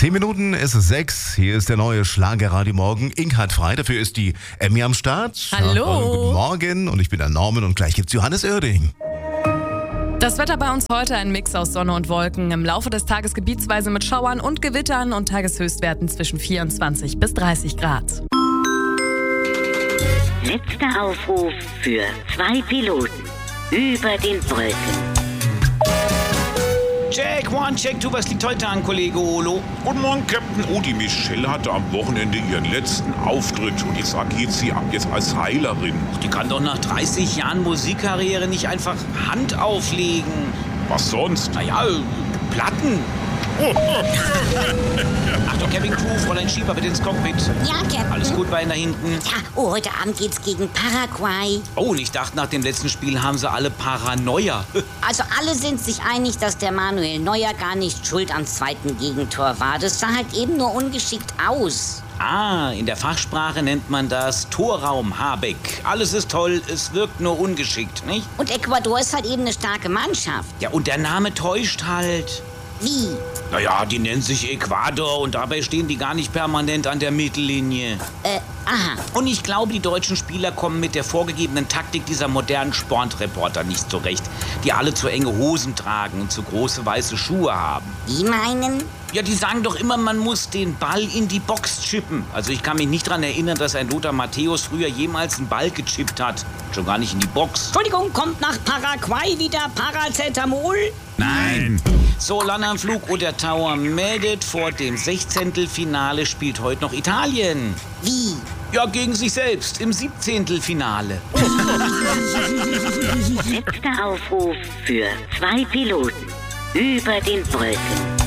10 Minuten ist es 6. Hier ist der neue Schlagerradio Morgen. Ink hat frei, dafür ist die Emmy am Start. Hallo. Guten Morgen und ich bin der Norman und gleich gibt's Johannes Oerding. Das Wetter bei uns heute ein Mix aus Sonne und Wolken. Im Laufe des Tages gebietsweise mit Schauern und Gewittern und Tageshöchstwerten zwischen 24 bis 30 Grad. Letzter Aufruf für 2 Piloten über den Wolken. Check, 1, check 2, was liegt heute an, Kollege Olo? Guten Morgen, Captain. Oh, die Michelle hatte am Wochenende ihren letzten Auftritt und jetzt agiert sie ab jetzt als Heilerin. Die kann doch nach 30 Jahren Musikkarriere nicht einfach Hand auflegen. Was sonst? Naja, Platten. Achtung, Cabin Crew, Fräulein Schieber, bitte ins Cockpit. Ja, Captain. Alles gut bei Ihnen da hinten? Ja, heute Abend geht's gegen Paraguay. Oh, und ich dachte, nach dem letzten Spiel haben sie alle Paranoia. Also alle sind sich einig, dass der Manuel Neuer gar nicht schuld am zweiten Gegentor war. Das sah halt eben nur ungeschickt aus. Ah, in der Fachsprache nennt man das Torraum Habeck. Alles ist toll, es wirkt nur ungeschickt, nicht? Und Ecuador ist halt eben eine starke Mannschaft. Ja, und der Name täuscht halt. Wie? Naja, die nennen sich Ecuador und dabei stehen die gar nicht permanent an der Mittellinie. Aha. Und ich glaube, die deutschen Spieler kommen mit der vorgegebenen Taktik dieser modernen Sportreporter nicht zurecht, die alle zu enge Hosen tragen und zu große weiße Schuhe haben. Die meinen? Ja, die sagen doch immer, man muss den Ball in die Box chippen. Also ich kann mich nicht daran erinnern, dass ein Lothar Matthäus früher jemals einen Ball gechippt hat. Schon gar nicht in die Box. Entschuldigung, kommt nach Paraguay wieder Paracetamol? Nein! So, Landanflug oder Tower meldet, vor dem 16. spielt heute noch Italien. Wie? Ja, gegen sich selbst im 17. Finale. Letzter Aufruf für 2 Piloten über den Wolken.